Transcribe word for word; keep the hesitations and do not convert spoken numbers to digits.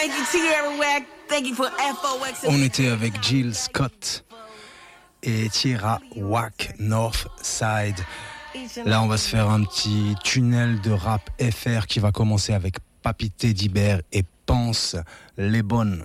Thank you, Tierra Wack. Thank you for F O X. On était avec Jill Scott et Tierra Wack, Northside. Là, on va se faire un petit tunnel de rap F R qui va commencer avec Papi Teddy Bear et Pense les bonnes.